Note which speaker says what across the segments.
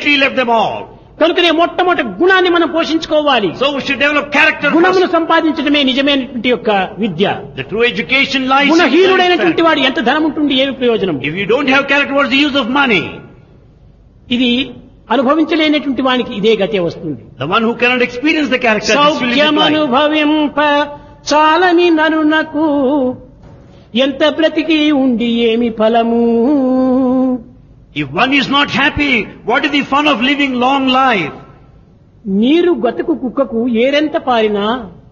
Speaker 1: immediately left them all.
Speaker 2: కనుకనే మొట్టమొదటి గుణాన్ని మనం పోషించుకోవాలి.
Speaker 1: So we should develop character
Speaker 2: గుణమును
Speaker 1: first.
Speaker 2: సంపాదించడమే నిజమైనటువంటి యొక్క విద్య.
Speaker 1: The true education lies in
Speaker 2: గుణహీనుడైనటువంటి
Speaker 1: character.
Speaker 2: వాడు ఎంత ధనం ఉంటుంది ఏమి ప్రయోజనం?
Speaker 1: If you don't have character, what's the use of money?
Speaker 2: ఇది అనుభవించలేనటువంటి వానికి ఇదే గతే వస్తుంది.
Speaker 1: The one who cannot experience the character, this will be life.
Speaker 2: సౌఖ్యమనుభవింప చాలని నరునకు ఎంత బ్రతికి ఉండి ఏమి ఫలము?
Speaker 1: If one is not happy, what is the fun of living long life?
Speaker 2: నీరు గతుకు కుక్కకు ఏరెంత పారినా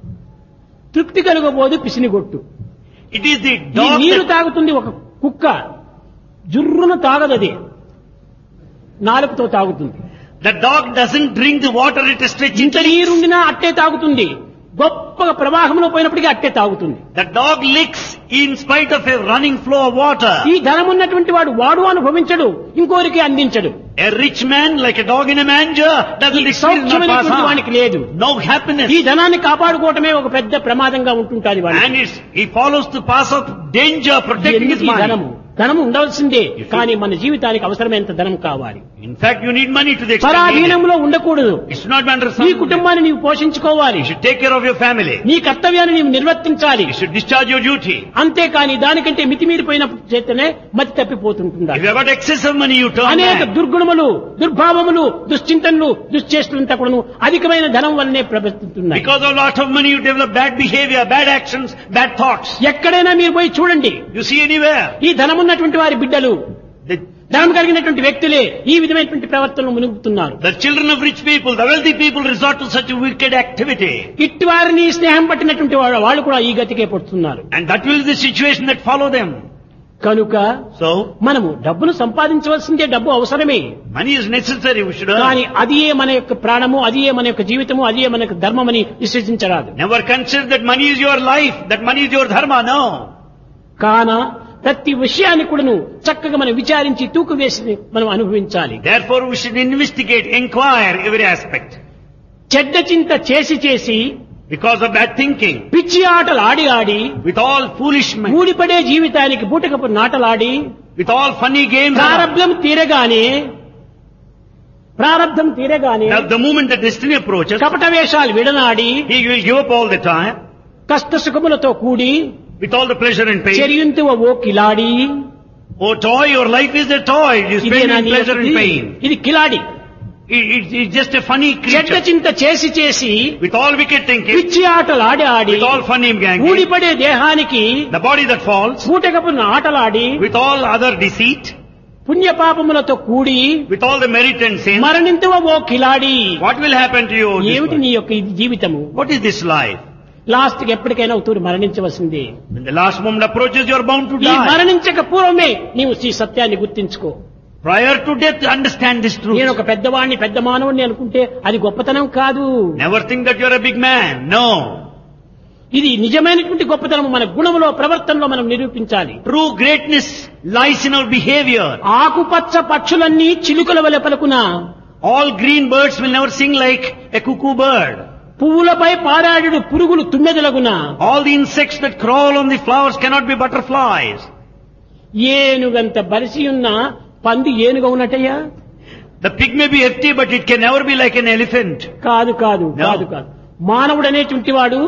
Speaker 2: తృప్తి కలుగబోదు పిసినిగొట్టు.
Speaker 1: It is the
Speaker 2: ఈ
Speaker 1: dog
Speaker 2: నీరు
Speaker 1: that,
Speaker 2: తాగుతుంది ఒక కుక్క, జుర్రున తాగదది, నాలుగుతో తాగుతుంది.
Speaker 1: the dog doesn't drink the water, it stretches
Speaker 2: ఇంత
Speaker 1: its legs.
Speaker 2: నీరుండినా అట్టే తాగుతుంది, గొప్పగా ప్రవాహంలో పోయినప్పటికీ అట్టే తాగుతుంది.
Speaker 1: The dog licks in spite of a running flow of water.
Speaker 2: ఈ ధనం ఉన్నటువంటి వాడు అనుభవించడు, ఇంకోరికి అందించడు.
Speaker 1: A rich man, like a dog in a manger, doesn't experience not pass
Speaker 2: సౌఖ్యమైనటువంటి
Speaker 1: on.
Speaker 2: వానికి లేదు.
Speaker 1: No happiness.
Speaker 2: ఈ ధనాన్ని కాపాడుకోవటమే ఒక పెద్ద ప్రమాదంగా ఉంటుంటాది వాడికి.
Speaker 1: And he follows the path of danger, protecting his
Speaker 2: ఎందుకు ఈ
Speaker 1: money.
Speaker 2: ధనము ఉండవలసిందే, కానీ మన జీవితానికి అవసరమైనంత ధనం కావాలి.
Speaker 1: In fact, you need money to the extent needed.
Speaker 2: పరాధీనంలో ఉండకూడదు.
Speaker 1: It should not be under
Speaker 2: నీ
Speaker 1: some.
Speaker 2: కుటుంబాన్ని నీవు పోషించుకోవాలి.
Speaker 1: You should take care of your family.
Speaker 2: నీ కర్తవ్యాన్ని నీవు నిర్వర్తించాలి.
Speaker 1: You should discharge your duty.
Speaker 2: అంతేకాని దానికంటే మితిమీరిపోయినప్పుడు చేతనే మతి తప్పిపోతుంటుందా.
Speaker 1: If you have got excess of money, you turn
Speaker 2: అనేక
Speaker 1: back.
Speaker 2: దుర్గుణములు, దుర్భావములు, దుశ్చింతనలు, దుశ్చేష్టలంతా కూడా అధికమైన ధనం వల్లనే ప్రవర్తిస్తున్నాయి.
Speaker 1: Because of a lot of money, you develop bad behavior, bad actions, bad thoughts.
Speaker 2: ఎక్కడైనా మీరు పోయి చూడండి,
Speaker 1: You see anywhere.
Speaker 2: ఈ ధనమున్నటువంటి వారి బిడ్డలు,
Speaker 1: The,
Speaker 2: ధనం కలిగినటువంటి వ్యక్తులే ఈ విధమైనటువంటి ప్రవర్తనలు మునుగుతున్నారు.
Speaker 1: the children of rich people, the wealthy people resort to such a wicked activity.
Speaker 2: ఇట్టి వారిని స్నేహం పట్టినటువంటి వాళ్ళు కూడా ఈ గతికే పడుతున్నారు.
Speaker 1: And that will be the situation that follow them.
Speaker 2: కనుక
Speaker 1: So,
Speaker 2: మనము డబ్బును సంపాదించవలసిందే, డబ్బు అవసరమే.
Speaker 1: money is necessary, we should earn.
Speaker 2: కానీ అదియే మన యొక్క ప్రాణము, అదియే మన యొక్క జీవితము, అదియే మన యొక్క ధర్మమని విశ్వసించరాదు.
Speaker 1: Never consider that money is your life, that money is your dharma, no.
Speaker 2: కాన ప్రతి విషయాన్ని కూడాను చక్కగా మనం విచారించి తూకు వేసి మనం అనుభవించాలి.
Speaker 1: Therefore, we should investigate, inquire every aspect.
Speaker 2: చెడ్డ చింత చేసి చేసి,
Speaker 1: Because of bad thinking,
Speaker 2: పిచ్చి ఆటలు ఆడి ఆడి,
Speaker 1: with all foolish men,
Speaker 2: ఊడిపడే జీవితానికి బూటకపు నాటలాడి,
Speaker 1: with all funny games,
Speaker 2: ప్రారబ్ధం తీరగానే
Speaker 1: now the moment the destiny approaches,
Speaker 2: కపట వేషాలు విడనాడి,
Speaker 1: he will give up all the time,
Speaker 2: కష్ట సుఖములతో కూడి,
Speaker 1: with all the pleasure and pain.
Speaker 2: చెరియుంతువ oh కిలాడి.
Speaker 1: Oh toy, your life is a toy, you spend
Speaker 2: ఇదేనా
Speaker 1: in
Speaker 2: నీ
Speaker 1: pleasure and
Speaker 2: యొక్క-
Speaker 1: pain.
Speaker 2: ఇది కిలాడి.
Speaker 1: It's just a funny
Speaker 2: చెడ్డ
Speaker 1: creature.
Speaker 2: చింత చేసి చేసి,
Speaker 1: With all wicked thinking,
Speaker 2: పిచ్చి ఆటలు ఆడి ఆడి,
Speaker 1: with all funny gang,
Speaker 2: ఊడిపడే దేహానికి
Speaker 1: the body that falls,
Speaker 2: బూటకపు ఆటలాడి,
Speaker 1: with all other deceit,
Speaker 2: పుణ్యపాపములతో కూడి,
Speaker 1: with all the merit and sin,
Speaker 2: మరణింతువ oh కిలాడి.
Speaker 1: what will happen to you? this
Speaker 2: ఏమిటి
Speaker 1: one?
Speaker 2: నీ యొక్క ఇది జీవితము?
Speaker 1: What is this life?
Speaker 2: Last కి ఎప్పటికైనా అవుతూ మరణించవలసిందే.
Speaker 1: When the last moment approaches, you are bound to
Speaker 2: ఈ
Speaker 1: die.
Speaker 2: మరణించక పూర్వమే నీవు ఈ సత్యాన్ని గుర్తించుకో.
Speaker 1: Prior to death, understand this truth.
Speaker 2: నేను ఒక పెద్దవాడిని, పెద్ద మానవుడిని అనుకుంటే అది గొప్పతనం కాదు.
Speaker 1: Never think that you are a big man. No.
Speaker 2: ఇది నిజమైనటువంటి గొప్పతనం మన గుణములో, ప్రవర్తనలో మనం నిరూపించాలి.
Speaker 1: True greatness lies in our behavior.
Speaker 2: ఆకుపచ్చ పక్షులన్నీ చిలుకల వలె పలుకునా,
Speaker 1: All green birds will never sing like a cuckoo bird.
Speaker 2: పువ్వులపై పారాడు పురుగులు తుమ్మెదలగునా,
Speaker 1: All the insects that crawl on the flowers cannot be butterflies.
Speaker 2: ఏనుగంత బలిసి ఉన్న పంది ఏనుగ ఉన్నట్టయ్యా?
Speaker 1: The pig may be hefty, but it can never be like an elephant.
Speaker 2: కాదు కాదు
Speaker 1: No.
Speaker 2: కాదు కాదు. మానవుడు అనేటువంటి వాడు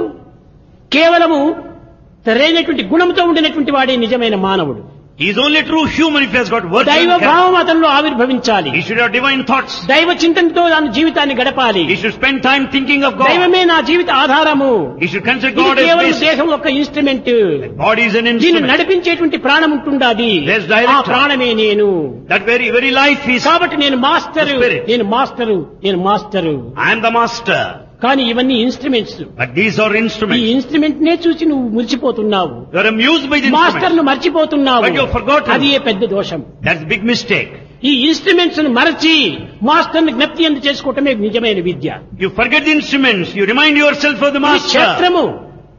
Speaker 2: కేవలము సరైనటువంటి గుణంతో ఉండినటువంటి వాడే నిజమైన మానవుడు.
Speaker 1: He is only true human if he has got virtue.
Speaker 2: దైవ
Speaker 1: and character.
Speaker 2: భావం అతనిలో ఆవిర్భవించాలి.
Speaker 1: He should have divine thoughts.
Speaker 2: దైవ చింతనతో తన జీవితాన్ని గడపాలి.
Speaker 1: He should spend time thinking of God.
Speaker 2: దైవమే నా జీవిత ఆధారము.
Speaker 1: He should consider
Speaker 2: ఇది
Speaker 1: God as
Speaker 2: కేవలం
Speaker 1: basis.
Speaker 2: దేహం ఒక ఇన్స్ట్రుమెంట్.
Speaker 1: Body is an
Speaker 2: దీన్ని
Speaker 1: instrument.
Speaker 2: నడిపించేటువంటి ప్రాణం ఉంటుండాది.
Speaker 1: There's director.
Speaker 2: ఆ ప్రాణమే నేను.
Speaker 1: That very life is.
Speaker 2: కాబట్టి నేను మాస్టరు,
Speaker 1: The spirit.
Speaker 2: నేను master.
Speaker 1: I am the master.
Speaker 2: కానీ ఇవన్నీ ఇన్స్ట్రుమెంట్స్.
Speaker 1: But these are
Speaker 2: ఈ
Speaker 1: instruments.
Speaker 2: ఇన్స్ట్రుమెంట్ నే చూసి నువ్వు మురిచిపోతున్నావు,
Speaker 1: You are amused by the
Speaker 2: master
Speaker 1: instruments.
Speaker 2: ను మర్చిపోతున్నావు.
Speaker 1: But you have forgotten.
Speaker 2: అది ఏ పెద్ద దోషం.
Speaker 1: That's big mistake.
Speaker 2: ఈ ఇన్స్ట్రుమెంట్స్ ను మరచి మాస్టర్ ని జ్ఞప్తి ఎందు చేసుకోవటమే నిజమైన విద్య.
Speaker 1: You forget the instruments. You remind yourself of the
Speaker 2: ఇది
Speaker 1: master.
Speaker 2: క్షేత్రము.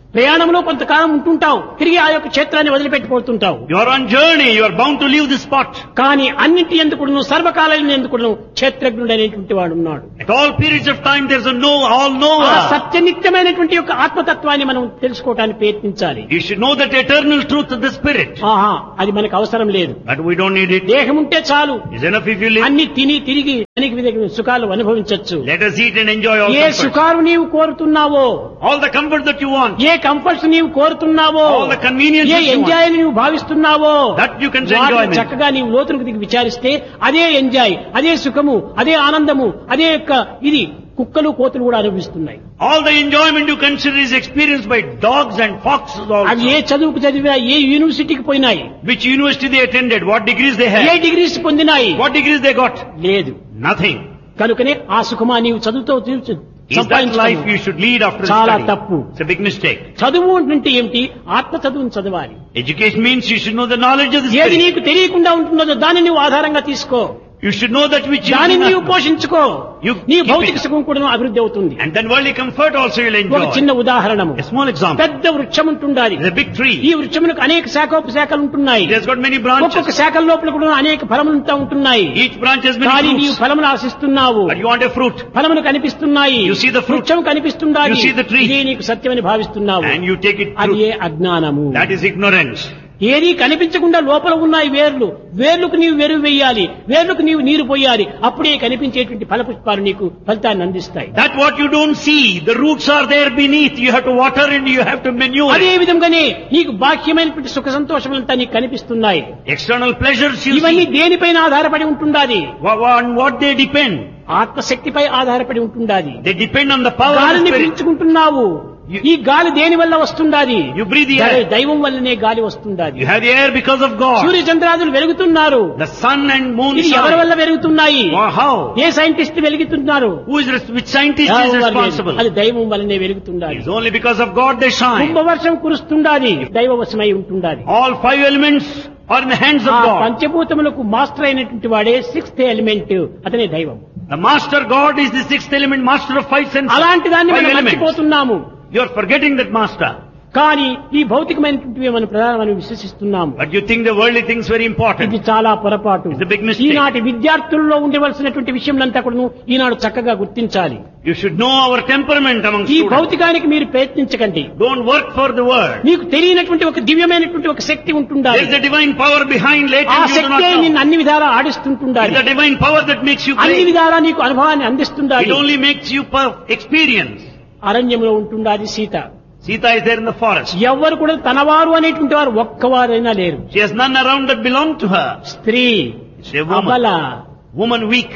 Speaker 2: ప్రయాణంలో కొంతకాలం ఉంటుంటావు, తిరిగి ఆ యొక్క క్షేత్రాన్ని వదిలిపెట్టిపోతుంటావు.
Speaker 1: You are on journey, you are bound to leave this spot.
Speaker 2: కానీ అన్నింటి ఎందుకును సర్వకాలం ఎందుకును క్షేత్రజ్ఞుడు అనేటువంటి వాడు ఉన్నాడు.
Speaker 1: At all periods of time there is a all
Speaker 2: ఆ
Speaker 1: knower.
Speaker 2: సత్యనిత్యమైనటువంటి యొక్క ఆత్మతత్వాన్ని మనం తెలుసుకోవడానికి ప్రయత్నించాలి.
Speaker 1: You should know that eternal truth of the spirit.
Speaker 2: ఆహా, అది మనకు అవసరం లేదు.
Speaker 1: But we don't need it.
Speaker 2: దేహం ఉంటే చాలు,
Speaker 1: It's enough if you live.
Speaker 2: అన్ని తిని తిరిగి అనేక విధమైన సుఖాలు అనుభవించవచ్చు.
Speaker 1: Let us eat and enjoy all
Speaker 2: A
Speaker 1: comforts.
Speaker 2: సుఖాలు నీవు కోరుతున్నావో,
Speaker 1: All the comfort that you want.
Speaker 2: A comforts నీవు కోరుతున్నావో,
Speaker 1: All the conveniences
Speaker 2: A
Speaker 1: you want.
Speaker 2: Enjoy నీవు భావిస్తున్నావో,
Speaker 1: That you can
Speaker 2: వాటిని
Speaker 1: enjoy.
Speaker 2: చక్కగా నీవు లోతులకు దిగి విచారిస్తే అదే ఎంజాయ్, అదే సుఖము, అదే ఆనందము, అదే యొక్క ఇది కుక్కలు కోతులు కూడా అనుభవిస్తున్నాయి.
Speaker 1: All the enjoyment you consider is experienced by dogs and foxes
Speaker 2: అవి
Speaker 1: also.
Speaker 2: ఏ చదువుకు చదివినా, ఏ యూనివర్సిటీకి పోయినాయి,
Speaker 1: Which university they attended, what degrees they
Speaker 2: A
Speaker 1: had,
Speaker 2: degrees పొందినాయి,
Speaker 1: what degrees they got.
Speaker 2: లేదు.
Speaker 1: Nothing.
Speaker 2: కనుకనే ఆ సుఖమా నీవు చదువుతో
Speaker 1: Is that life you should lead after
Speaker 2: చాలా
Speaker 1: study?
Speaker 2: తప్పు.
Speaker 1: It's a big mistake.
Speaker 2: చదువు అంటే ఏమిటి? ఆత్మ చదువును చదవాలి.
Speaker 1: Education means you should know the knowledge of the
Speaker 2: ఏది
Speaker 1: spirit.
Speaker 2: నీకు తెలియకుండా ఉంటున్నదో దాన్ని నువ్వు ఆధారంగా తీసుకో,
Speaker 1: You should know that which
Speaker 2: దాన్ని
Speaker 1: is
Speaker 2: నీవు
Speaker 1: enough.
Speaker 2: పోషించుకో,
Speaker 1: You
Speaker 2: నీ
Speaker 1: keep
Speaker 2: భౌతిక
Speaker 1: it.
Speaker 2: సుఖం కూడా అభివృద్ధి అవుతుంది.
Speaker 1: And then worldly comfort also you'll
Speaker 2: ఒక
Speaker 1: enjoy.
Speaker 2: చిన్న ఉదాహరణము,
Speaker 1: A small example.
Speaker 2: పెద్ద వృక్షం ఉంటుండాలి.
Speaker 1: It's a big tree.
Speaker 2: ఈ వృక్షమునకు అనేక శాఖోపశాఖలు ఉంటున్నాయి.
Speaker 1: It has got many
Speaker 2: ఒక్కొక్క
Speaker 1: branches.
Speaker 2: శాఖల లోపల కూడా అనేక ఫలములు ఉంటున్నాయి.
Speaker 1: Each branch has
Speaker 2: కానీ
Speaker 1: many
Speaker 2: నీవు
Speaker 1: fruits.
Speaker 2: ఫలములు ఆశిస్తున్నావు,
Speaker 1: But you want a fruit.
Speaker 2: ఫలములు కనిపిస్తున్నాయి,
Speaker 1: You see the fruit.
Speaker 2: వృక్షం కనిపిస్తుండాలి,
Speaker 1: You see the tree.
Speaker 2: ఇదే నీకు సత్యమని భావిస్తున్నావు.
Speaker 1: And you take it
Speaker 2: అది
Speaker 1: fruit.
Speaker 2: ఏ అజ్ఞానము.
Speaker 1: That is ignorance.
Speaker 2: ఏది కనిపించకుండా లోపల ఉన్నాయి వేర్లు, వేర్లకు నీవు వెరువు వేయాలి, వేర్లకు నీవు నీరు పోయాలి, అప్పుడే కనిపించేటువంటి ఫలపుష్పాలు నీకు ఫలితాన్ని అందిస్తాయి.
Speaker 1: That what you don't see, the roots are there beneath. You have to water and you have to manure
Speaker 2: అదే
Speaker 1: it.
Speaker 2: విధంగానే నీకు బాహ్యమైనటువంటి సుఖ సంతోషములంతా నీకు కనిపిస్తున్నాయి.
Speaker 1: External pleasures you
Speaker 2: ఇవన్నీ
Speaker 1: see.
Speaker 2: దేనిపైన ఆధారపడి ఉంటుండాది?
Speaker 1: On what they depend?
Speaker 2: ఆత్మశక్తిపై ఆధారపడి ఉంటుండాది.
Speaker 1: They depend on the power of the
Speaker 2: గాలిని
Speaker 1: spirit.
Speaker 2: పీల్చుకుంటున్నావు, ఈ గాలి దేని వల్ల వస్తుండాది?
Speaker 1: You breathe the air.
Speaker 2: దైవం వల్లనే గాలి వస్తుండాది.
Speaker 1: You have the air because of God.
Speaker 2: Surya చంద్రాదులు వెలుగుతున్నారు,
Speaker 1: The sun and moon
Speaker 2: ఇది ఎవరి
Speaker 1: shine.
Speaker 2: వల్ల వెలుగుతున్నాయి?
Speaker 1: Or how?
Speaker 2: A scientist వెలుగుతున్నారు?
Speaker 1: Which scientist is responsible?
Speaker 2: అది దైవం వల్లనే వెలుగుతుండాలి.
Speaker 1: It's only because of God they shine.
Speaker 2: కుంభవర్షం కురుస్తుండాది, దైవవశమై ఉంటుండాది.
Speaker 1: All 5 elements are in the hands of
Speaker 2: ఆ
Speaker 1: God.
Speaker 2: పంచభూతములకు master అయినటువంటి వాడే 6th ఎలిమెంట్, అతనే దైవం.
Speaker 1: The master God is the 6th element, master of 5 senses.
Speaker 2: అలాంటి దాన్ని
Speaker 1: 5
Speaker 2: మనం
Speaker 1: elements.
Speaker 2: మర్చిపోతున్నాము.
Speaker 1: You are forgetting that master.
Speaker 2: కానీ ఈ భౌతికమైనటువంటివి మనం ప్రధానమని విశ్వసిస్తున్నాము.
Speaker 1: But you think the worldly things very
Speaker 2: ఇది
Speaker 1: important.
Speaker 2: చాలా పొరపాటు.
Speaker 1: It's a big mistake.
Speaker 2: ఈనాటి విద్యార్థుల్లో ఉండవలసినటువంటి విషయంలంతా కూడా ఈనాడు చక్కగా గుర్తించాలి.
Speaker 1: You should know our temperament among
Speaker 2: ఈ
Speaker 1: students.
Speaker 2: భౌతికానికి మీరు ప్రయత్నించకండి.
Speaker 1: Don't work for the world.
Speaker 2: మీకు తెలియనటువంటి ఒక దివ్యమైనటువంటి ఒక శక్తి ఉంటుండాలి.
Speaker 1: There is a divine power behind
Speaker 2: ఆ
Speaker 1: latent you do not
Speaker 2: శక్తి నిన్ను
Speaker 1: know.
Speaker 2: అన్ని విధాలా ఆడిస్తుంటుండాలి.
Speaker 1: It's the divine power that makes you
Speaker 2: అన్ని
Speaker 1: great.
Speaker 2: విధాలా నీకు అనుభవాన్ని అందిస్తుండాలి.
Speaker 1: It only makes you experience.
Speaker 2: అరణ్యంలో ఉంటుండాలి Sita.
Speaker 1: Sita is there in the forest.
Speaker 2: ఎవ్వరు కూడా తనవారు అనేటువంటి వారు ఒక్కవారైనా లేరు.
Speaker 1: She has none around that belong to her.
Speaker 2: స్త్రీ
Speaker 1: She is a
Speaker 2: అబల,
Speaker 1: woman weak.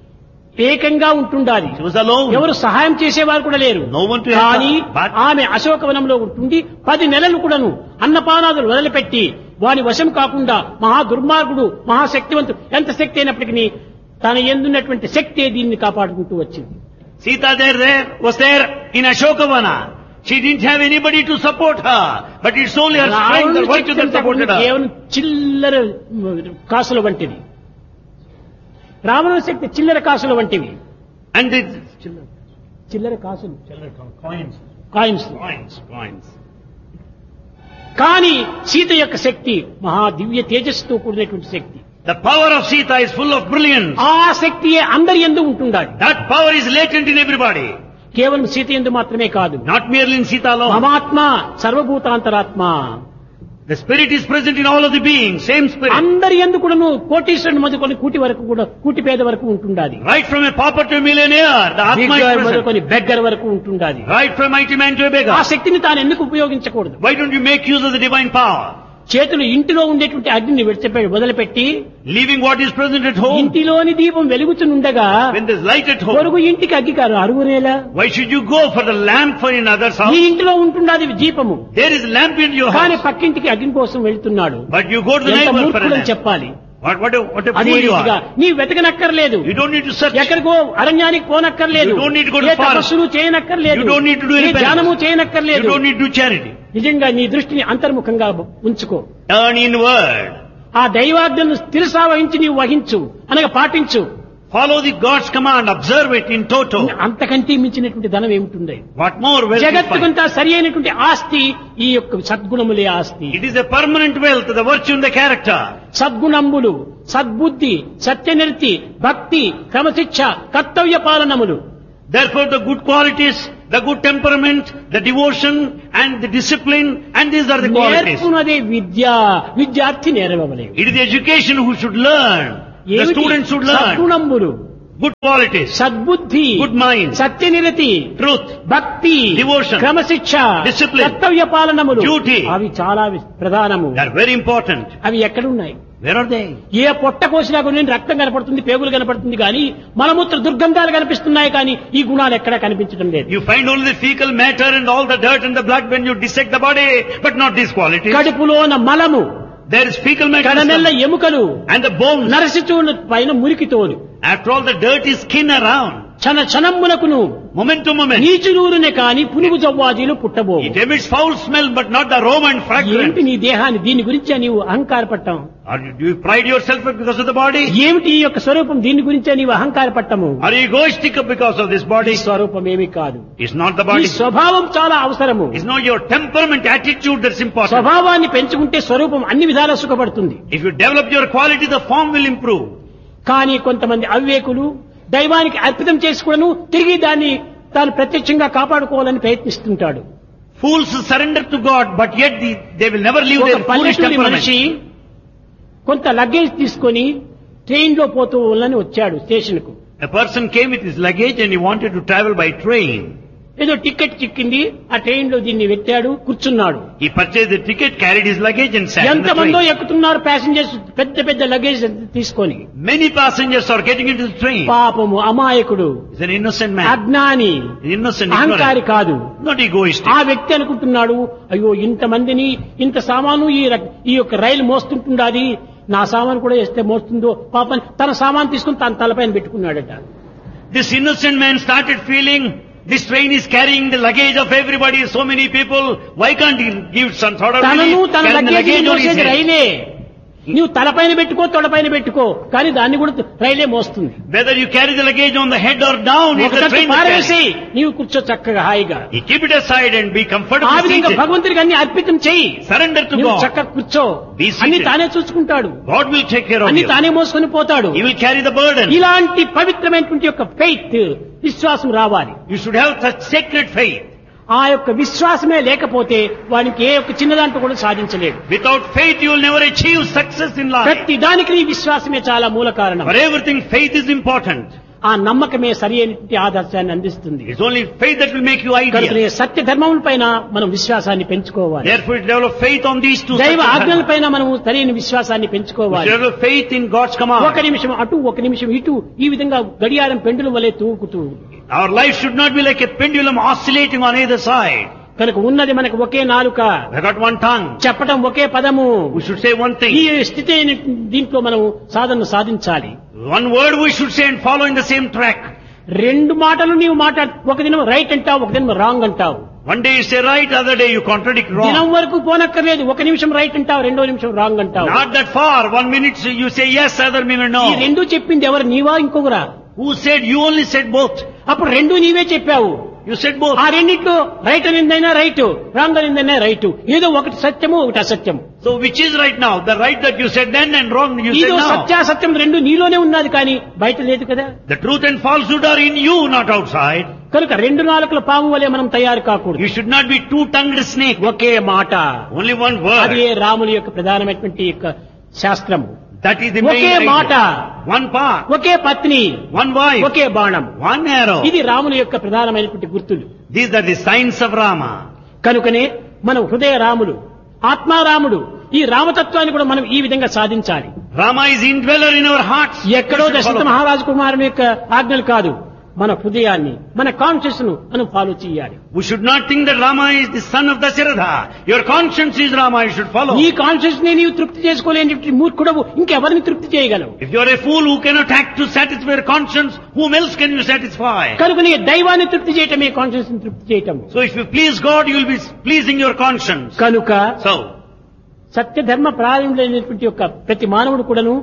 Speaker 2: ఏకంగా ఉంటుండాలి.
Speaker 1: She was alone.
Speaker 2: ఎవరు సహాయం చేసేవారు కూడా లేరు.
Speaker 1: No one to help
Speaker 2: కానీ
Speaker 1: her. But
Speaker 2: ఆమె అశోకవనంలో ఉంటుండి 10 నెలలు కూడాను అన్నపానాదులు వదిలిపెట్టి వాని వశం కాకుండా మహా దుర్మార్గుడు, మహాశక్తివంతుడు, ఎంత శక్తి అయినప్పటికీ తన ఎందున్నటువంటి శక్తే దీన్ని కాపాడుకుంటూ వచ్చింది.
Speaker 1: Sita was there in Ashokavana. She didn't have anybody to support her. But it's only her strength that virtue that supported her.
Speaker 2: కేవలం చిల్లర కాసుల వంటిది. రావణ శక్తి చిల్లర కాసుల వంటివి.
Speaker 1: And the
Speaker 2: చిల్లర కాసులు,
Speaker 1: coins.
Speaker 2: కాయిన్స్. కానీ సీత యొక్క శక్తి మహా దివ్య తేజస్సుతో కూడినటువంటి శక్తి.
Speaker 1: The power of Sita is full of brilliance.
Speaker 2: ఆ శక్తియే అందరి యందు ఉంటుండాలి.
Speaker 1: That power is latent in everybody.
Speaker 2: కేవలం సీత యందు మాత్రమే కాదు.
Speaker 1: Not merely in Sita alone.
Speaker 2: మమాత్మ సర్వభూతాంతరాత్మ.
Speaker 1: The spirit is present in all of the beings. Same spirit.
Speaker 2: అందరి యందు కూడాను కోటీశ్వరుని మొదలుకొని కూటి వరకు కూడా, కూటి పేద వరకు ఉంటుండాలి.
Speaker 1: Right from a pauper to a millionaire, the Atma is present.
Speaker 2: మొదలుకొని బెగ్గర్ వరకు ఉంటుండాలి.
Speaker 1: Right from a mighty man to a
Speaker 2: ఆ
Speaker 1: beggar.
Speaker 2: శక్తిని తాను ఎందుకు ఉపయోగించకూడదు?
Speaker 1: Why don't you make use of the divine power?
Speaker 2: చేతులు ఇంటిలో ఉండేటువంటి అగ్నిని వదిలిపెట్టి
Speaker 1: Leaving what is present at home.
Speaker 2: ఇంటిలోని దీపం వెలుగుతుండగా
Speaker 1: When there's light at home,
Speaker 2: పొరుగు ఇంటికి అగ్గి కాదు అరుగునేలా.
Speaker 1: why should you go for the lamp for in others'
Speaker 2: ఈ
Speaker 1: house?
Speaker 2: ఇంటిలో ఉంటున్నది దీపము,
Speaker 1: There is lamp in your
Speaker 2: కానీ
Speaker 1: house.
Speaker 2: పక్కింటికి అగ్ని కోసం వెళ్తున్నాడు.
Speaker 1: But you go to the
Speaker 2: ఎంత
Speaker 1: neighbor for a
Speaker 2: మూర్ఖుడని
Speaker 1: lamp.
Speaker 2: చెప్పాలి.
Speaker 1: What a
Speaker 2: అదే
Speaker 1: fool you
Speaker 2: రీతిగా
Speaker 1: are.
Speaker 2: నీ వెతకనక్కర్లేదు.
Speaker 1: You don't need to search.
Speaker 2: ఎక్కడికో అరణ్యానికి పోనక్కర్లేదు.
Speaker 1: You don't need to go to
Speaker 2: ఏ తపస్సులు చేయనక్కర్లేదు.
Speaker 1: You don't need to do any
Speaker 2: ఏ ధ్యానము
Speaker 1: penance. You
Speaker 2: చేయనక్కర్లేదు.
Speaker 1: don't need to do charity.
Speaker 2: నిజంగా నీ దృష్టిని అంతర్ముఖంగా ఉంచుకో.
Speaker 1: Turn inward.
Speaker 2: ఆ దైవాజ్ఞను స్థిరసా వహించి నీవు వహించు అనగా పాటించు.
Speaker 1: Follow the God's command, observe it in toto.
Speaker 2: అంతకంటే మించినటువంటి ధనం ఏమిటి?
Speaker 1: What more wealth you find?
Speaker 2: జగత్తుకంతా సరి అయినటువంటి ఆస్తి ఈ యొక్క సద్గుణములే ఆస్తి.
Speaker 1: It is a permanent wealth, the virtue and the character.
Speaker 2: సద్గుణములు, సద్బుద్ధి, సత్యనిరతి, భక్తి, క్రమశిక్ష, కర్తవ్య పాలనములు.
Speaker 1: Therefore the good qualities, the good temperament, the devotion and the discipline, and these are the qualities.
Speaker 2: నేర్పునదే విద్య, విద్యార్థి నేర్వవలెను.
Speaker 1: It is the education who should learn. The student should learn.
Speaker 2: సద్గుణములు,
Speaker 1: good qualities,
Speaker 2: సద్బుద్ధి,
Speaker 1: good mind,
Speaker 2: సత్యనిరతి,
Speaker 1: truth,
Speaker 2: భక్తి,
Speaker 1: devotion,
Speaker 2: క్రమశిక్ష,
Speaker 1: discipline,
Speaker 2: కర్తవ్య పాలనములు,
Speaker 1: duty.
Speaker 2: అవి చాలా ప్రధానము.
Speaker 1: They are very important.
Speaker 2: అవి ఎక్కడున్నాయి?
Speaker 1: Where are they?
Speaker 2: ఏ పొట్ట కోసినా కొన్ని రక్తం కనపడుతుంది, పేగులు కనపడుతుంది, కానీ మలమూత్ర దుర్గంధాలు కనిపిస్తున్నాయి, కానీ ఈ గుణాలు ఎక్కడా కనిపించడం లేదు.
Speaker 1: You find only the fecal matter and all the dirt and the blood when you dissect the body, but not these qualities.
Speaker 2: కడుపులోన మలము,
Speaker 1: There is fecal matter
Speaker 2: కడనెల్ల ఎముకలు,
Speaker 1: and the bones.
Speaker 2: నరసిచూడు పైన మురికితోలు.
Speaker 1: After all, the dirt is skin around.
Speaker 2: క్షణ క్షణమునకును
Speaker 1: Moment to moment.
Speaker 2: నీచునూరునే కాని పునుగు జవ్వాజీలు పుట్టబో.
Speaker 1: It emits foul smell, but not the aroma and fragrance.
Speaker 2: ఏమిటి నీ దేహాన్ని దీని గురించే నీవు అహంకారపడ్డావు?
Speaker 1: Or do you pride yourself because of the body?
Speaker 2: ఏమిటి ఈ యొక్క స్వరూపం, దీని గురించే నీవు అహంకారపడ్డము?
Speaker 1: Are you egoistic because of this body?
Speaker 2: ఈ స్వరూపం ఏమీ కాదు.
Speaker 1: It's not the
Speaker 2: ఈ
Speaker 1: body.
Speaker 2: స్వభావం చాలా అవసరము.
Speaker 1: It's not your temperament, attitude that's important.
Speaker 2: స్వభావాన్ని పెంచుకుంటే స్వరూపం అన్ని విధాలా సుఖపడుతుంది.
Speaker 1: If you develop your quality, the form will improve.
Speaker 2: కానీ కొంతమంది అవివేకులు దైవానికి అర్పితం చేసుకోవడం, తిరిగి దాన్ని తాను ప్రత్యక్షంగా కాపాడుకోవాలని ప్రయత్నిస్తుంటాడు.
Speaker 1: Fools surrender to God, but yet they will never leave their foolish
Speaker 2: పల్లెటూరి
Speaker 1: temperament.
Speaker 2: మనిషి కొంత లగేజ్ తీసుకొని ట్రైన్ లో పోతూ వాళ్ళని వచ్చాడు స్టేషన్ కు.
Speaker 1: A person came with his luggage and he wanted to travel by train.
Speaker 2: ఏదో టికెట్ చిక్కింది, ఆ ట్రైన్ లో దీన్ని పెట్టాడు, కూర్చున్నాడు.
Speaker 1: He purchased the ticket, carried his luggage and sat in the
Speaker 2: ఎంతమందో
Speaker 1: train.
Speaker 2: ఎక్కుతున్నారు ప్యాసింజర్స్ పెద్ద పెద్ద లగేజ్ తీసుకొని.
Speaker 1: Many passengers are getting into the train.
Speaker 2: పాపము అమాయకుడు,
Speaker 1: He's an innocent man.
Speaker 2: అజ్ఞాని,
Speaker 1: Innocent,
Speaker 2: అహంకారి
Speaker 1: ignorant.
Speaker 2: కాదు.
Speaker 1: Not egoistic.
Speaker 2: ఆ వ్యక్తి అనుకుంటున్నాడు, అయ్యో ఇంతమందిని ఇంత సామాను ఈ యొక్క రైలు మోస్తుంటుండాది, నా సామాను కూడా వేస్తే మోస్తుందో పాపం, తన సామాను తీసుకుని తన తలపైన పెట్టుకున్నాడట.
Speaker 1: This innocent man started feeling, this train is carrying the luggage of everybody, so many people, why can't he give some sort of
Speaker 2: తనను
Speaker 1: relief?
Speaker 2: తన
Speaker 1: Carrying the
Speaker 2: luggage
Speaker 1: luggage on his
Speaker 2: మోసేది
Speaker 1: head.
Speaker 2: రైలే. నీవు తలపైన పెట్టుకో, తొడపైన పెట్టుకో, కానీ దాన్ని కూడా రైలే మోస్తుంది.
Speaker 1: Whether you carry the luggage on the head or down, it's the
Speaker 2: ఒకటి
Speaker 1: train that
Speaker 2: పారవేసి
Speaker 1: carries.
Speaker 2: నీవు కూర్చో చక్కగా హాయిగా.
Speaker 1: You keep it aside and be
Speaker 2: ఆ
Speaker 1: comfortable
Speaker 2: విధంగా
Speaker 1: seated.
Speaker 2: భగవంతుడికి అన్ని అర్పితం చెయ్యి.
Speaker 1: Surrender to
Speaker 2: నువ్వు
Speaker 1: God.
Speaker 2: చక్కగా కూర్చో,
Speaker 1: Be seated.
Speaker 2: అన్ని తానే చూసుకుంటాడు,
Speaker 1: God will take care of
Speaker 2: అన్ని
Speaker 1: you.
Speaker 2: తానే మోసుకొని పోతాడు.
Speaker 1: He will carry the burden.
Speaker 2: ఇలాంటి పవిత్రమైనటువంటి యొక్క ఫెయిత్, విశ్వాసం రావాలి.
Speaker 1: You should have such sacred faith.
Speaker 2: ఆ యొక్క విశ్వాసమే లేకపోతే వానికి ఏ ఒక్క చిన్న దాంట్లో కూడా సాధించలేడు.
Speaker 1: Without faith, you will never achieve success in life.
Speaker 2: ప్రతి దానికి ఈ విశ్వాసమే చాలా మూల కారణం.
Speaker 1: For everything, faith is important.
Speaker 2: ఆ నమ్మకమే సరి అయినటువంటి ఆదర్శాన్ని అందిస్తుంది.
Speaker 1: It's only faith that will make you
Speaker 2: కనుక
Speaker 1: ideal.
Speaker 2: సత్య ధర్మముల పైన మనం విశ్వాసాన్ని పెంచుకోవాలి.
Speaker 1: Therefore, develop faith on these two.
Speaker 2: దైవ
Speaker 1: such
Speaker 2: ఆజ్ఞల
Speaker 1: dharma.
Speaker 2: పైన మనం సరైన విశ్వాసాన్ని
Speaker 1: We
Speaker 2: పెంచుకోవాలి.
Speaker 1: should develop faith in God's command.
Speaker 2: ఒక నిమిషం అటు, ఒక నిమిషం ఇటు, ఈ విధంగా గడియారం పెండుల వలె తూగుతూ.
Speaker 1: Our life should not be like a pendulum oscillating on either side.
Speaker 2: కనుక ఉన్నది మనకు ఒకే నాలుక,
Speaker 1: We got one tongue.
Speaker 2: చెప్పటం ఒకే పదము.
Speaker 1: We should say one
Speaker 2: ఈ
Speaker 1: thing.
Speaker 2: స్థితి అయిన దీంట్లో మనం సాధన సాధించాలి.
Speaker 1: One word we should say and follow in the same track.
Speaker 2: రెండు మాటలు నీవు ఒక దినం రైట్ అంటావు, ఒక దినం రాంగ్ అంటావు.
Speaker 1: One day you say right, other day you contradict
Speaker 2: దినం
Speaker 1: wrong.
Speaker 2: వరకు పోనక్కర్లేదు, ఒక నిమిషం రైట్ అంటావు, రెండో నిమిషం రాంగ్ అంటావు.
Speaker 1: Not that far. 1 minute you say yes, other minute
Speaker 2: ఈ
Speaker 1: no.
Speaker 2: రెండు చెప్పింది ఎవరు, నీవా ఇంకొకరా?
Speaker 1: Who said? You only said both.
Speaker 2: అప్పుడు రెండు నీవే చెప్పావు.
Speaker 1: You said both.
Speaker 2: ఆ రెండింటిలో రైట్ అనిందైనా రైట్, రాంగ్ అనిందైనా రైట్. ఏదో ఒకటి సత్యము, ఒకటి అసత్యం.
Speaker 1: So which is right now? The right that you said then and wrong you said
Speaker 2: ఇదో
Speaker 1: now.
Speaker 2: సత్యాసత్యం రెండు నీలోనే ఉన్నది, కానీ బయట లేదు కదా.
Speaker 1: The truth and falsehood are in you, not outside.
Speaker 2: కనుక రెండు నాలుకల పాము వలె మనం తయారు కాకూడదు.
Speaker 1: You should not be two-tongued snake.
Speaker 2: ఒకే మాట,
Speaker 1: Only one
Speaker 2: అది
Speaker 1: word.
Speaker 2: రాముని యొక్క ప్రధానమైనటువంటి యొక్క శాస్త్రము.
Speaker 1: That is the
Speaker 2: okay
Speaker 1: main
Speaker 2: మాట,
Speaker 1: idea. One path.
Speaker 2: ఒకే పత్ని,
Speaker 1: One wife.
Speaker 2: ఒకే బాణం.
Speaker 1: One arrow.
Speaker 2: ఇది రాముని యొక్క ప్రధానమైనటువంటి గుర్తులు.
Speaker 1: These are the signs of Rama.
Speaker 2: కనుకనే మనం హృదయ రాముడు, ఆత్మారాముడు, ఈ రామతత్వాన్ని కూడా మనం ఈ విధంగా సాధించాలి.
Speaker 1: Rama is indweller in our hearts.
Speaker 2: ఎక్కడో
Speaker 1: We should
Speaker 2: దశరథ
Speaker 1: follow.
Speaker 2: మహారాజు కుమారుని యొక్క ఆజ్ఞలు కాదు, మన హృదయాన్ని, మన కాన్షియస్ ను మనం ఫాలో చేయాలి.
Speaker 1: We should not think that Rama is the son of Dasharatha. Your conscience is Rama, you should follow.
Speaker 2: నీ కాన్షియస్ ని నీవు తృప్తి చేసుకోలేని మూర్ఖుడవు ఇంకెవరిని తృప్తి చేయగలవు?
Speaker 1: If you are a fool who cannot act to satisfy your conscience, whom else can you satisfy?
Speaker 2: కనుక నీ దైవాన్ని తృప్తి చేయటమే కాన్షియస్ ని తృప్తి చేయటం.
Speaker 1: So if you please God, you will be pleasing your conscience.
Speaker 2: కనుక
Speaker 1: So,
Speaker 2: సత్య ధర్మ ప్రారంభమైనటువంటి యొక్క ప్రతి మానవుడు కూడాను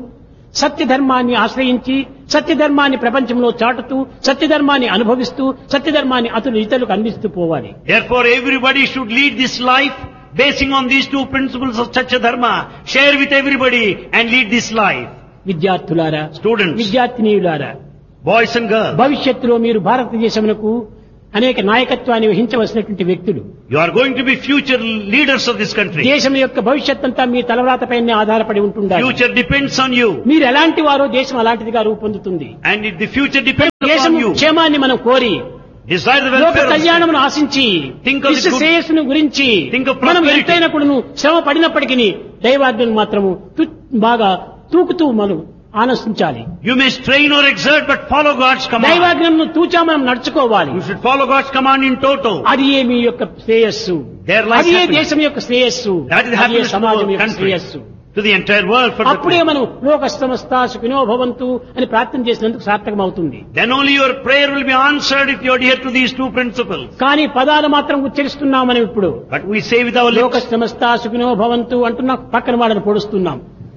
Speaker 2: సత్యధర్మాన్ని ఆశ్రయించి సత్యధర్మాన్ని ప్రపంచంలో చాటుతూ సత్యధర్మాన్ని అనుభవిస్తూ సత్యధర్మాన్ని ఇతరులకు అందిస్తూ పోవాలి.
Speaker 1: Therefore everybody should lead this life basing on these two principles of Satya Dharma. Share with everybody and lead this life.
Speaker 2: విద్యార్థులారా,
Speaker 1: Students,
Speaker 2: విద్యార్థినీయులారా,
Speaker 1: boys and girls,
Speaker 2: భవిష్యత్తులో మీరు భారతదేశమునకు అనేక నాయకత్వాన్ని వహించవలసినటువంటి వ్యక్తులు.
Speaker 1: you are going to be future leaders of this country.
Speaker 2: దేశం యొక్క భవిష్యత్ అంతా మీ తలవ్రాతపైనే ఆధారపడి ఉంటుండాలి.
Speaker 1: Future depends on you.
Speaker 2: మీరు ఎలాంటి వారో దేశం అలాంటిదిగా రూపొందుతుంది.
Speaker 1: And the future depends
Speaker 2: దేశం
Speaker 1: upon you.
Speaker 2: క్షేమాన్ని మనం కోరి
Speaker 1: Desire the
Speaker 2: లోక
Speaker 1: welfare of
Speaker 2: కళ్యాణమును ఆశించి
Speaker 1: Think of the
Speaker 2: విశ్వ
Speaker 1: good-
Speaker 2: శ్రేయస్సును గురించి
Speaker 1: Think of
Speaker 2: మనం
Speaker 1: prosperity.
Speaker 2: ఎంతైనా కూడాను శ్రమ పడినప్పటికీ దైవాజ్ఞను మాత్రము బాగా తూకుతూ మనం ఆనందించాలి.
Speaker 1: You may strain or exert, but follow God's command.
Speaker 2: దైవాజ్ఞను తూచా మనం నడుచుకోవాలి.
Speaker 1: You should follow God's command in toto.
Speaker 2: అది ఏ మీ యొక్క శ్రేయస్సు,
Speaker 1: Their life
Speaker 2: అది ఏ
Speaker 1: happiness.
Speaker 2: దేశం యొక్క శ్రేయస్సు,
Speaker 1: That is
Speaker 2: అది ఏ
Speaker 1: happiness to
Speaker 2: సమాజం
Speaker 1: our
Speaker 2: యొక్క
Speaker 1: country,
Speaker 2: శ్రేయస్సు.
Speaker 1: to the entire world for the
Speaker 2: అప్పుడే
Speaker 1: people.
Speaker 2: మనం లోక సమస్త సుఖినో భవంతు అని ప్రార్థన చేసినందుకు సార్థకం అవుతుంది.
Speaker 1: Then only your prayer will be answered if you adhere to these two principles.
Speaker 2: కానీ పదాలు మాత్రం ఉచ్చరిస్తున్నాం మనం ఇప్పుడు.
Speaker 1: But we say with our
Speaker 2: లోక
Speaker 1: lips,
Speaker 2: సమస్త సుఖినో భవంతు అంటున్నాం, పక్కన వాళ్ళని పొడుస్తున్నాం.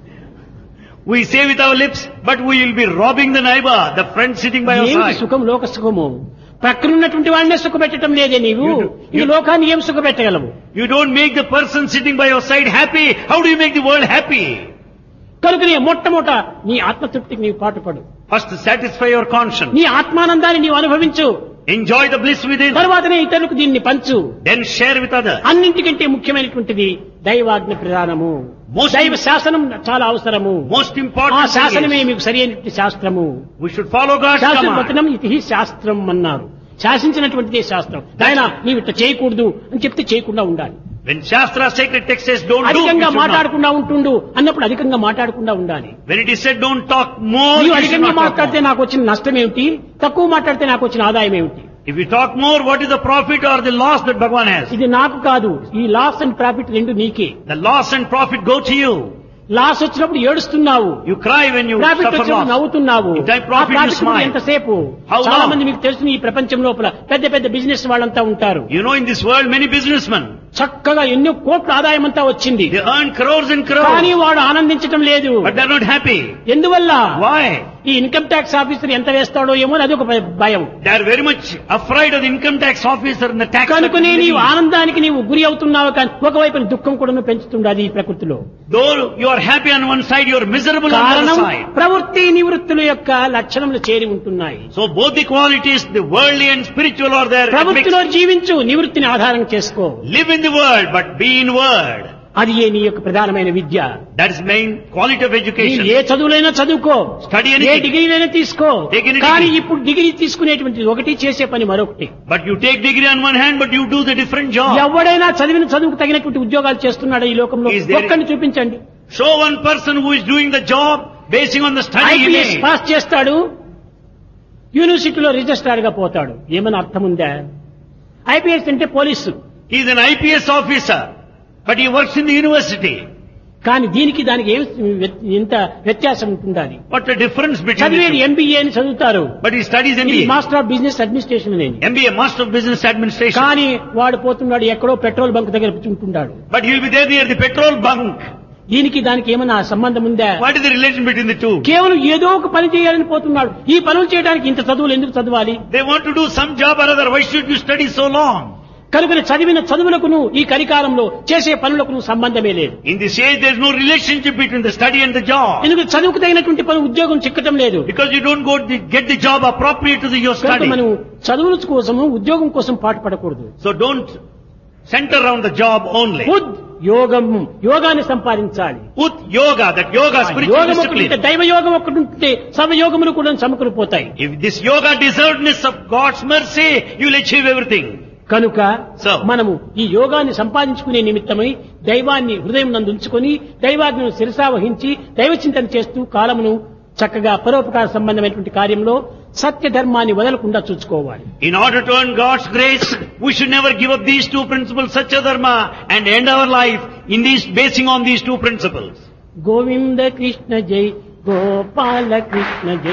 Speaker 1: we say with our lips, but we will be robbing the neighbor, the friend sitting by your
Speaker 2: ఏమిటి
Speaker 1: side.
Speaker 2: సుఖం? లోక సుఖము. ప్రక్కనున్నటువంటి వాడినే సుఖపెట్టడం లేదే నీవు. ఈ లోకాన్ని ఏం సుఖపెట్టగలవు?
Speaker 1: You don't make the person sitting by your side happy. How do you make the world happy?
Speaker 2: కనుకనే మొట్టమొదట నీ ఆత్మతృప్తికి నీవు పాటుపడు.
Speaker 1: First, satisfy your conscience.
Speaker 2: నీ ఆత్మానందాన్ని నీవు అనుభవించు.
Speaker 1: Enjoy the bliss within.
Speaker 2: తర్వాతనే ఇతరులకు దీన్ని పంచు.
Speaker 1: Then share with others.
Speaker 2: అన్నింటికంటే ముఖ్యమైనటువంటిది దైవాజ్ఞ ప్రధానము. దైవ శాసనం చాలా అవసరము.
Speaker 1: Most
Speaker 2: ఆ
Speaker 1: important
Speaker 2: శాసనమే
Speaker 1: thing is,
Speaker 2: మీకు సరి అయినటువంటి శాస్త్రము.
Speaker 1: we should follow God's
Speaker 2: శాసన
Speaker 1: command.
Speaker 2: వచనం ఇది శాస్త్రం అన్నారు. శాసించినటువంటిదే శాస్త్రం. ఆయన నీవు ఇట్లా చేయకూడదు అని చెప్తే చేయకుండా ఉండాలి.
Speaker 1: When Shastra sacred text says don't do, you
Speaker 2: అధికంగా
Speaker 1: should not.
Speaker 2: మాట్లాడకుండా ఉంటుండు అన్నప్పుడు అధికంగా మాట్లాడకుండా ఉండాలి.
Speaker 1: When it is said don't talk more,
Speaker 2: నీవు
Speaker 1: you should
Speaker 2: అధికంగా
Speaker 1: not talk
Speaker 2: మాట్లాడితే
Speaker 1: more.
Speaker 2: నాకు వచ్చిన నష్టం ఏమిటి, తక్కువ మాట్లాడితే నాకు వచ్చిన ఆదాయం ఏమిటి?
Speaker 1: If you talk more, what is the profit or the loss that Bhagavan has?
Speaker 2: ఇది నాకు కాదు. ఈ లాస్ అండ్ ప్రాఫిట్ రెండు నీకే.
Speaker 1: The loss and profit go to you.
Speaker 2: Loss వచ్చినప్పుడు ఏడుస్తున్నావు,
Speaker 1: You cry when you
Speaker 2: profit
Speaker 1: suffer
Speaker 2: వచ్చినప్పుడు
Speaker 1: loss.
Speaker 2: నవ్వుతున్నావు.
Speaker 1: In time
Speaker 2: ఆ
Speaker 1: profit you
Speaker 2: ప్రాఫిట్
Speaker 1: smile.
Speaker 2: ఎంతసేపు?
Speaker 1: How
Speaker 2: చాలా
Speaker 1: long?
Speaker 2: మంది మీకు తెలుసు ఈ ప్రపంచం లోపల పెద్ద పెద్ద బిజినెస్ వాళ్ళంతా ఉంటారు.
Speaker 1: You know in this world many businessmen,
Speaker 2: చక్కగా ఎన్నో కోట్ల ఆదాయం అంతా వచ్చింది,
Speaker 1: they earn crores and
Speaker 2: కానీ
Speaker 1: crores,
Speaker 2: వాడు ఆనందించడం లేదు.
Speaker 1: but they are not happy.
Speaker 2: ఎందువల్ల?
Speaker 1: Why?
Speaker 2: ఈ ఇన్కమ్ ట్యాక్స్ ఆఫీసర్ ఎంత వేస్తాడో ఏమో అని అదొక భయం.
Speaker 1: They are very much afraid of the income tax officer and the tax.
Speaker 2: కనుకనే
Speaker 1: that
Speaker 2: నీవు
Speaker 1: will be.
Speaker 2: ఆనందానికి నీవు గురి అవుతున్నావు, కానీ ఒకవైపు దుఃఖం కూడా పెంచుతుండది ఈ ప్రకృతిలో.
Speaker 1: Though you are happy on one side, you are miserable on the
Speaker 2: కారణం
Speaker 1: other side.
Speaker 2: ప్రవృత్తి నివృత్తుల యొక్క లక్షణములు చేరి ఉంటున్నాయి.
Speaker 1: So both the qualities, the worldly and spiritual, are there. It
Speaker 2: ప్రవృత్తిలో
Speaker 1: makes-
Speaker 2: జీవించు, నివృత్తిని ఆధారం చేసుకో.
Speaker 1: Live in the world, but be in word.
Speaker 2: అది ఏ నీ యొక్క ప్రధానమైన విద్య.
Speaker 1: That is main quality of
Speaker 2: నీవు
Speaker 1: education.
Speaker 2: ఏ చదువులైనా చదువుకో,
Speaker 1: Study
Speaker 2: ఏ
Speaker 1: anything.
Speaker 2: డిగ్రీలైనా తీసుకో,
Speaker 1: Take any
Speaker 2: కానీ
Speaker 1: degree.
Speaker 2: ఇప్పుడు డిగ్రీ తీసుకునేటువంటిది ఒకటి, చేసే పని మరొకటి.
Speaker 1: But you take degree on one hand, but you do the different job.
Speaker 2: ఎవడైనా చదివిన చదువుకు తగినటువంటి ఉద్యోగాలు చేస్తున్నాడా ఈ లోకంలో?
Speaker 1: Is there-
Speaker 2: ఒక్కడిని చూపించండి.
Speaker 1: Show one person who is doing the job basing on the study he
Speaker 2: IPS
Speaker 1: made.
Speaker 2: Pass చేస్తాడు, యూనివర్సిటీలో రిజిస్ట్రార్ గా పోతాడు. ఏమైనా అర్థం ఉందా? ఐపీఎస్ అంటే police,
Speaker 1: He is an IPS officer, but he works in the university.
Speaker 2: కానీ దీనికి దానికి ఏం ఇంత వ్యత్యాసం ఉంటుండాలి?
Speaker 1: What a difference between
Speaker 2: చదివేది
Speaker 1: the two.
Speaker 2: ఎంబీఏ అని చదువుతారు,
Speaker 1: But he studies
Speaker 2: ఇది
Speaker 1: MBA.
Speaker 2: Master of business administration అనేది.
Speaker 1: MBA, Master of Business Administration.
Speaker 2: కానీ వాడు పోతున్నాడు ఎక్కడో పెట్రోల్ బంక్ దగ్గర ఉంటున్నాడు.
Speaker 1: But he will be there near the petrol bunk.
Speaker 2: దీనికి దానికి ఏమైనా సంబంధం ఉందా?
Speaker 1: What is the relation between the two?
Speaker 2: కేవలం ఏదో ఒక పని చేయాలని పోతున్నాడు. ఈ పనులు చేయడానికి ఇంత చదువులు ఎందుకు చదవాలి?
Speaker 1: They want to do some job or other. Why should you study so long?
Speaker 2: కనుక చదివిన చదువులకును ఈ కలికాలంలో చేసే పనులకును సంబంధమే లేదు.
Speaker 1: In this age, there is no relationship between the study and the job.
Speaker 2: ఎందుకంటే చదువుకు తగినటువంటి పని ఉద్యోగం చిక్కటం లేదు.
Speaker 1: Because you don't get the job appropriate to your
Speaker 2: కనుక
Speaker 1: study.
Speaker 2: మనం చదువుల కోసము ఉద్యోగం కోసం పాటుపడకూడదు.
Speaker 1: So don't center around the job only.
Speaker 2: ఉద్ యోగం, యోగాన్ని సంపాదించాలి.
Speaker 1: Ut yoga, that yoga, spiritual
Speaker 2: యోగం ఒకటి ఉంటే,
Speaker 1: discipline.
Speaker 2: దైవ యోగం ఒకటి ఉంటే సర్వయోగములు కూడా సమకూలిపోతాయి.
Speaker 1: If this yoga deservedness of God's mercy, you will achieve everything.
Speaker 2: కనుక
Speaker 1: So,
Speaker 2: మనము ఈ యోగాన్ని సంపాదించుకునే నిమిత్తమై దైవాన్ని హృదయం నందు ఉంచుకొని దైవాజ్ఞను శిరసావహించి దైవ చింతన చేస్తూ కాలమును చక్కగా పరోపకార సంబంధమైనటువంటి కార్యంలో సత్య ధర్మాన్ని వదలకుండా చూసుకోవాలి.
Speaker 1: in order to earn God's grace, we should never give up these two principles, Satya Dharma, and end our life in these, basing on these two principles.
Speaker 2: Govinda Krishna జై, గోపాల కృష్ణ జై.